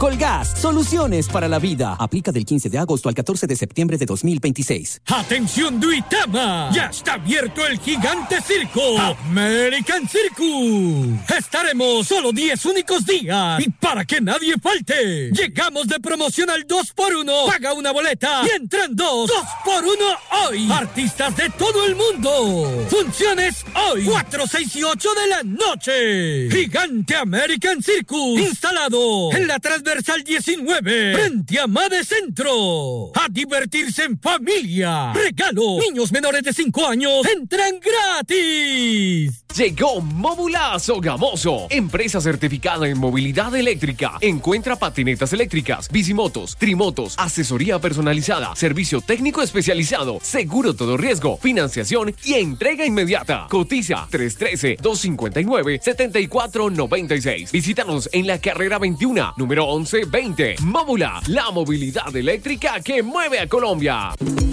Colgas, soluciones para la vida. Aplica del 15 de agosto al 14 de septiembre de 2026. ¡Atención, Duitama! ¡Ya está abierto el gigante circo! ¡American Circus! Estaremos solo 10 únicos días. Y para que nadie falte, llegamos de promoción al 2x1. Paga una boleta y entran 2. 2x1 hoy. Artistas de todo el mundo. Funciones hoy. 4, 6 y 8 de la noche. Gigante American Circus. Instalado en la transversal 19. Frente a Made Centro. A divertirse en familia. Regalo. Niños menores de 5 años entran gratis. Llegó Móvulazo Gamoso, empresa certificada en movilidad eléctrica. Encuentra patinetas eléctricas, bicimotos, trimotos, asesoría personalizada, servicio técnico especializado, seguro todo riesgo, financiación y entrega inmediata. Cotiza 313-259-7496. Visítanos en la carrera 21, número 1120. Móvula, la movilidad eléctrica que mueve a Colombia.